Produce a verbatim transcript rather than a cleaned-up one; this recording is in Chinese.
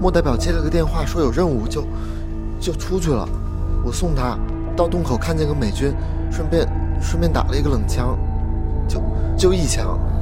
莫代表接了个电话说有任务，就就出去了。我送他到洞口，看见个美军，顺便顺便打了一个冷枪，就就一枪。